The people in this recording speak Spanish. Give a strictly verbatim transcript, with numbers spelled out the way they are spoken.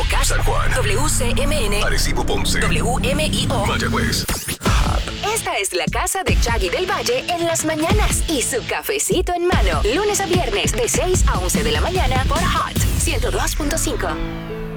Moca, San Juan, W C M N, Arecibo, Ponce, W M I O, Mayagüez. Esta es la casa de Chaggy del Valle en las mañanas y su cafecito en mano. Lunes a viernes de seis a once de la mañana por Hot ciento dos punto cinco.